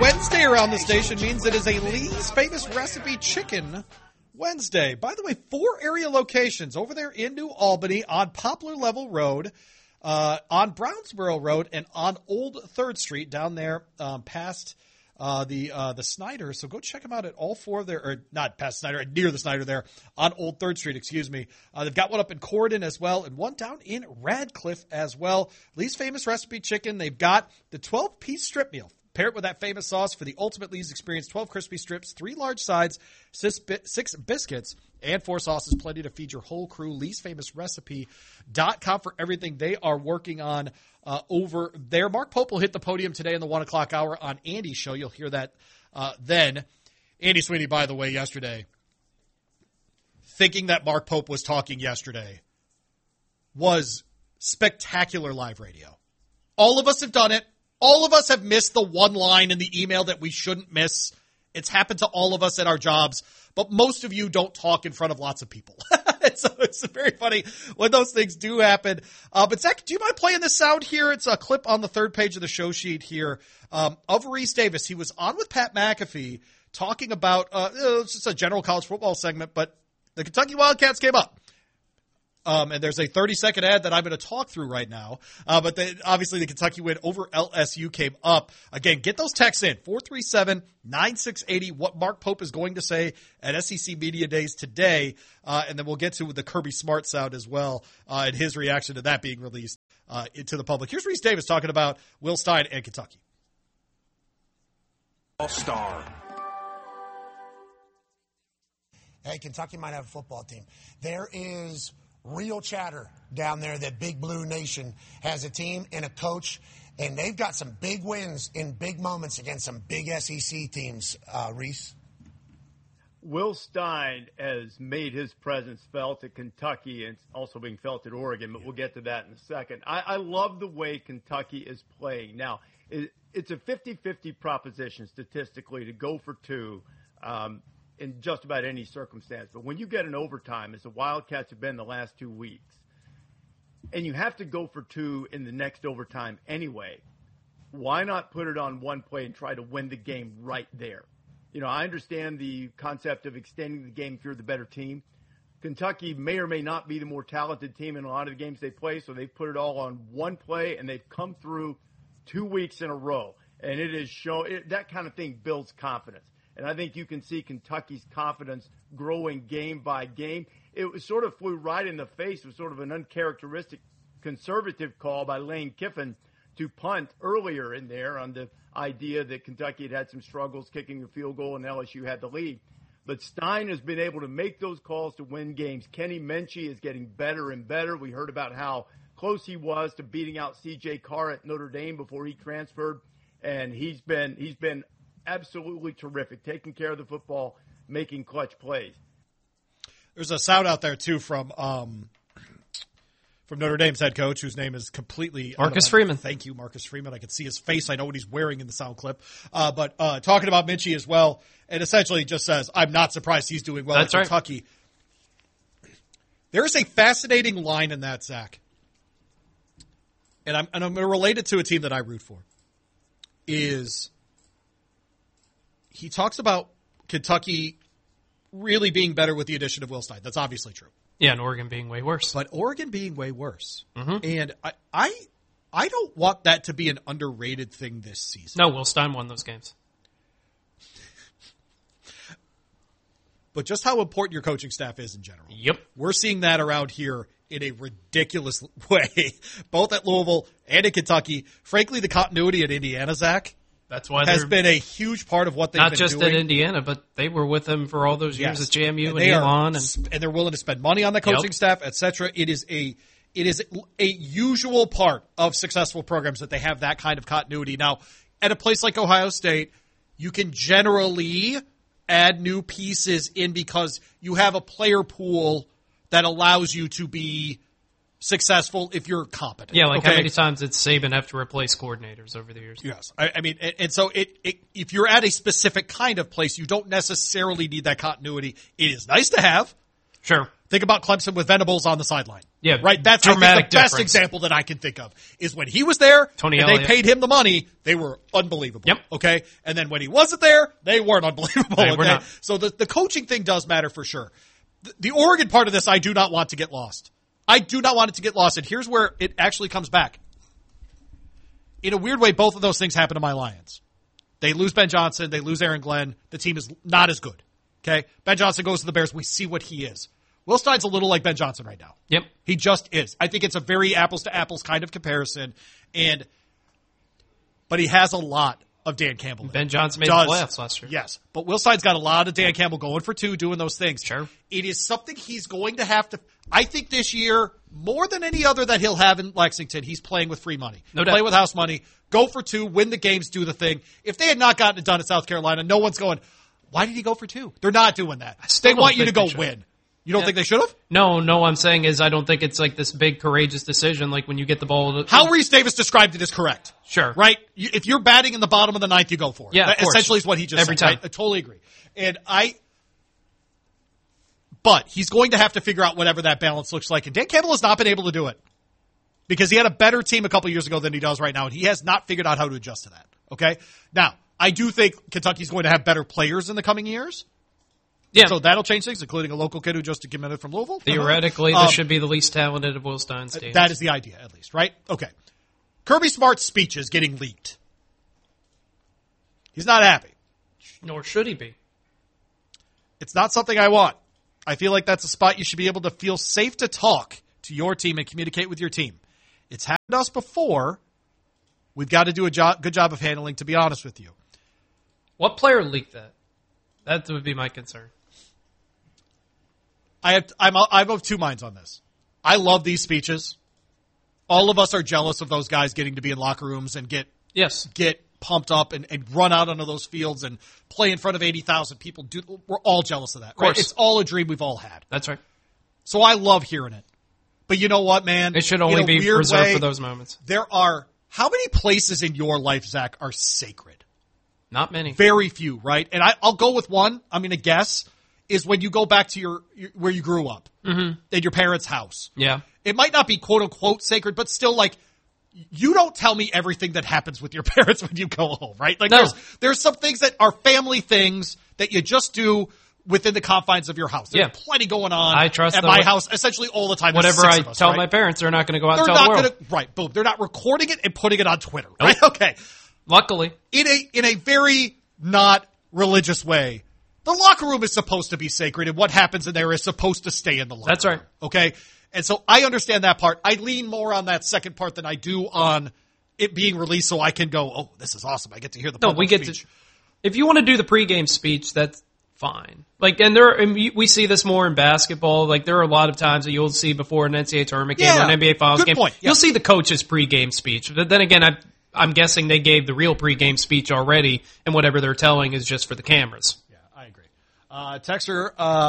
Wednesday around the station means it is a Lee's Famous Recipe Chicken Wednesday. By the way, 4 area locations over there in New Albany on Poplar Level Road, on Brownsboro Road, and on Old 3rd Street down there past the Snyder. So go check them out at all 4 of their, or not past Snyder, near the Snyder there on Old 3rd Street, excuse me. They've got one up in Corydon as well and one down in Radcliffe as well. Lee's Famous Recipe Chicken. They've got the 12-piece strip meal. Pair it with that famous sauce for the ultimate Lee's experience. 12 crispy strips, 3 large sides, 6 biscuits, and 4 sauces. Plenty to feed your whole crew. Lee'sFamousRecipe.com for everything they are working on over there. Mark Pope will hit the podium today in the 1 o'clock hour on Andy's show. You'll hear that then. Andy Sweeney, by the way, yesterday, thinking that Mark Pope was talking yesterday was spectacular live radio. All of us have done it. All of us have missed the one line in the email that we shouldn't miss. It's happened to all of us at our jobs, but most of you don't talk in front of lots of people. So it's very funny when those things do happen. But Zach, do you mind playing this sound here? It's a clip on the 3rd page of the show sheet here of Reese Davis. He was on with Pat McAfee talking about it's just a general college football segment, but the Kentucky Wildcats came up. And there's a 30-second ad that I'm going to talk through right now. But obviously the Kentucky win over LSU came up. Again, get those texts in, 437-9680, what Mark Pope is going to say at SEC Media Days today. And then we'll get to the Kirby Smart sound as well and his reaction to that being released into the public. Here's Reese Davis talking about Will Stein and Kentucky. All-star. Hey, Kentucky might have a football team. There is real chatter down there that Big Blue Nation has a team and a coach, and they've got some big wins in big moments against some big SEC teams, Reese. Will Stein has made his presence felt at Kentucky and it's also being felt at Oregon, but we'll get to that in a second. I love the way Kentucky is playing. Now, it's a 50-50 proposition statistically to go for 2 in just about any circumstance. But when you get an overtime, as the Wildcats have been the last 2 weeks, and you have to go for 2 in the next overtime anyway, why not put it on one play and try to win the game right there? You know, I understand the concept of extending the game if you're the better team. Kentucky may or may not be the more talented team in a lot of the games they play, so they've put it all on one play, and they've come through 2 weeks in a row. And it is that kind of thing builds confidence. And I think you can see Kentucky's confidence growing game by game. It was sort of flew right in the face of sort of an uncharacteristic conservative call by Lane Kiffin to punt earlier in there on the idea that Kentucky had some struggles kicking a field goal and LSU had the lead. But Stein has been able to make those calls to win games. Kenny Minchie is getting better and better. We heard about how close he was to beating out C.J. Carr at Notre Dame before he transferred. And he's been absolutely terrific, taking care of the football, making clutch plays. There's a sound out there, too, from Notre Dame's head coach, whose name is completely Marcus Freeman. Thank you, Marcus Freeman. I can see his face. I know what he's wearing in the sound clip. But talking about Minchie as well, and essentially just says, I'm not surprised he's doing well at Kentucky. Right. There is a fascinating line in that, Zach. And I'm going to relate it to a team that I root for. He talks about Kentucky really being better with the addition of Will Stein. That's obviously true. Yeah, and Oregon being way worse. But Oregon being way worse. Mm-hmm. And I don't want that to be an underrated thing this season. No, Will Stein won those games. But just how important your coaching staff is in general. Yep. We're seeing that around here in a ridiculous way, both at Louisville and at Kentucky. Frankly, the continuity at Indiana, Zach, that's why has been a huge part of what they've been doing. Not just at Indiana, but they were with him for all those years at JMU and Elon. And they're willing to spend money on the coaching staff, et cetera. It is a usual part of successful programs that they have that kind of continuity. Now, at a place like Ohio State, you can generally add new pieces in because you have a player pool that allows you to be successful if you're competent. Yeah, how many times did Saban have to replace coordinators over the years? Yes. I mean, and so if you're at a specific kind of place, you don't necessarily need that continuity. It is nice to have. Sure. Think about Clemson with Venables on the sideline. Yeah, right. That's dramatic the best example that I can think of is when he was there. Tony and Elliott. They paid him the money. They were unbelievable. Yep. Okay. And then when he wasn't there, they weren't unbelievable. They were not. So the coaching thing does matter for sure. The Oregon part of this, I do not want to get lost. I do not want it to get lost. And here's where it actually comes back. In a weird way, both of those things happen to my Lions. They lose Ben Johnson. They lose Aaron Glenn. The team is not as good. Okay. Ben Johnson goes to the Bears. We see what he is. Will Stein's a little like Ben Johnson right now. Yep. He just is. I think it's a very apples to apples kind of comparison. But he has a lot of Dan Campbell. Ben Johnson made the playoffs last year. Yes. But Will Stein's got a lot of Dan Campbell going for two, doing those things. Sure. It is something he's going to have to, I think this year, more than any other that he'll have in Lexington, he's playing with free money. No doubt. Play with house money. Go for two, win the games, do the thing. If they had not gotten it done at South Carolina, no one's going, why did he go for two? They're not doing that. They want you to go win. You don't think they should have? No, I'm saying is I don't think it's like this big courageous decision like when you get the ball. How Reese Davis described it is correct. Sure. Right? If you're batting in the bottom of the ninth, you go for it. Yeah, That essentially is what he just Every said. time. Right? I totally agree. But he's going to have to figure out whatever that balance looks like. And Dan Campbell has not been able to do it. Because he had a better team a couple years ago than he does right now, and he has not figured out how to adjust to that. Okay? Now, I do think Kentucky's going to have better players in the coming years. Yeah. So that'll change things, including a local kid who just committed from Louisville. Theoretically, this should be the least talented of Will Stein's teams. That is the idea, at least, right? Okay. Kirby Smart's speech is getting leaked. He's not happy. Nor should he be. It's not something I want. I feel like that's a spot you should be able to feel safe to talk to your team and communicate with your team. It's happened to us before. We've got to do a good job of handling, to be honest with you. What player leaked that? That would be my concern. I'm of two minds on this. I love these speeches. All of us are jealous of those guys getting to be in locker rooms and get pumped up and run out onto those fields and play in front of 80,000 people. We're all jealous of that. Right? It's all a dream we've all had. That's right. So I love hearing it. But you know what, man? It should only be reserved for those moments. How many places in your life, Zach, are sacred? Not many. Very few, right? And I'll go with one. I'm going to guess is when you go back to your where you grew up, at your parents' house. Yeah. It might not be quote unquote sacred, but still, like, you don't tell me everything that happens with your parents when you go home, right? Like, no. there's some things that are family things that you just do within the confines of your house. There's plenty going on at my house essentially all the time. Whatever I tell my parents, they're not going to go out and tell the world. Right, boom. They're not recording it and putting it on Twitter, right? Okay. Luckily. In a very not religious way, the locker room is supposed to be sacred, and what happens in there is supposed to stay in the locker room. That's right. Okay? And so I understand that part. I lean more on that second part than I do on it being released so I can go, oh, this is awesome. I get to hear the public speech. If you want to do the pregame speech, that's fine. Like, and we see this more in basketball. Like, there are a lot of times that you'll see before an NCAA tournament game or an NBA Finals game. Point. Yeah. You'll see the coach's pregame speech. But then again, I'm guessing they gave the real pregame speech already, and whatever they're telling is just for the cameras. Yeah, I agree. Texter,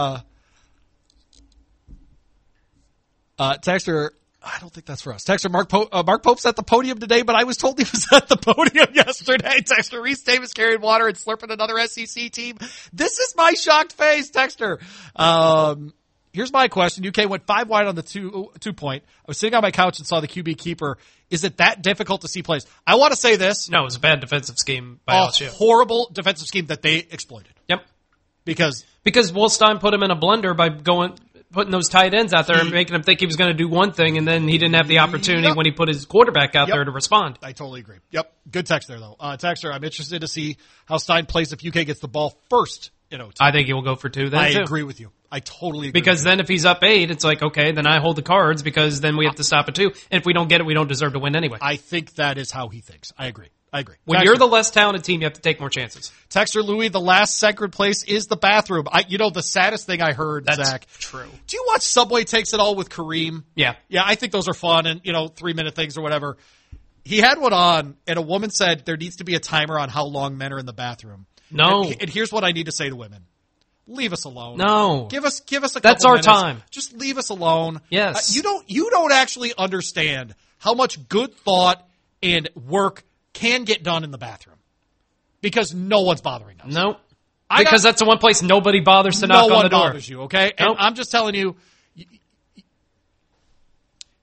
I don't think that's for us. Texter, Mark Pope's at the podium today, but I was told he was at the podium yesterday. Texter, Reese Davis carrying water and slurping another SEC team. This is my shocked face, Texter. Here's my question. UK went 5 wide on the two point. I was sitting on my couch and saw the QB keeper. Is it that difficult to see plays? I want to say this. No, it was a bad defensive scheme by LSU. A horrible defensive scheme that they exploited. Yep. Because Will Stein put him in a blender by putting those tight ends out there and making him think he was going to do one thing, and then he didn't have the opportunity when he put his quarterback out there to respond. I totally agree. Yep. Good text there, though. Texter, I'm interested to see how Stein plays if UK gets the ball first in OT. I think he will go for 2 then, I agree with you. I totally agree. Because then if he's up 8, it's like, okay, then I hold the cards because then we have to stop at 2. And if we don't get it, we don't deserve to win anyway. I think that is how he thinks. I agree. When you're the less talented team, you have to take more chances. Texter Louis, the last sacred place is the bathroom. The saddest thing I heard, That's Zach. True. Do you watch Subway Takes It All with Kareem? Yeah. Yeah, I think those are fun and, 3-minute things or whatever. He had one on, and a woman said there needs to be a timer on how long men are in the bathroom. No. And here's what I need to say to women. Leave us alone. No. Give us a couple That's our minutes. time. Just leave us alone. Yes. You don't actually understand how much good thought and work can get done in the bathroom. Because no one's bothering us. Nope. Because that's the one place nobody bothers to knock on the door. No one bothers you, okay? And Nope. I'm just telling you,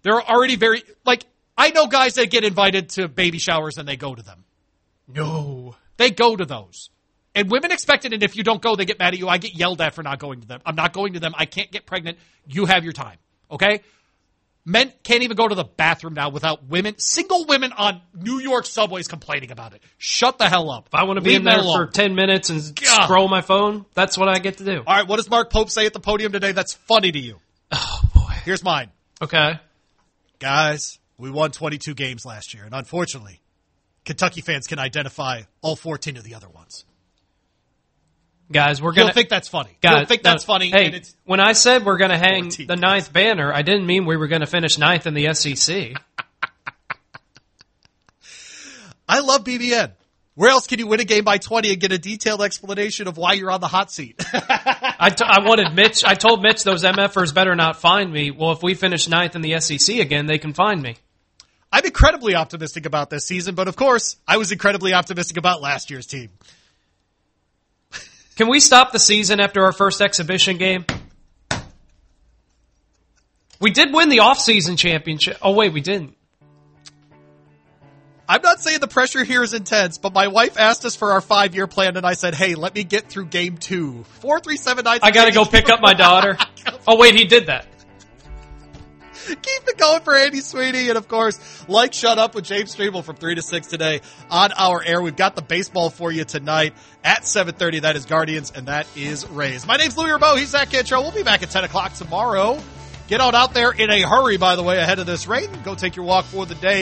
They're already very, like, I know guys that get invited to baby showers and they go to them. No. They go to those. And women expect it, and if you don't go, they get mad at you. I get yelled at for not going to them. I'm not going to them. I can't get pregnant. You have your time. Okay? Men can't even go to the bathroom now without women, single women on New York subways complaining about it. Shut the hell up. If I want to be in there for 10 minutes and scroll my phone, that's what I get to do. All right, what does Mark Pope say at the podium today that's funny to you? Oh, boy. Here's mine. Okay. Guys, we won 22 games last year, and unfortunately, Kentucky fans can identify all 14 of the other ones. Guys, we're going to think that's funny. You'll think that's funny. Hey, and it's when I said we're going to hang 14. the 9th banner, I didn't mean we were going to finish 9th in the SEC. I love BBN. Where else can you win a game by 20 and get a detailed explanation of why you're on the hot seat? I wanted Mitch. I told Mitch those MFers better not find me. Well, if we finish 9th in the SEC again, they can find me. I'm incredibly optimistic about this season, but of course, I was incredibly optimistic about last year's team. Can we stop the season after our first exhibition game? We did win the off-season championship. Oh, wait, we didn't. I'm not saying the pressure here is intense, but my wife asked us for our 5-year plan, and I said, hey, let me get through game 2. 4-3-7-9. I got to go pick up my daughter. Oh, wait, he did that. Keep it going for Andy Sweeney. And, of course, Shut Up with James Strebel from 3 to 6 today on our air. We've got the baseball for you tonight at 7:30. That is Guardians, and that is Rays. My name's Louis Rabeau. He's Zach Cantrell. We'll be back at 10 o'clock tomorrow. Get out there in a hurry, by the way, ahead of this rain. Go take your walk for the day.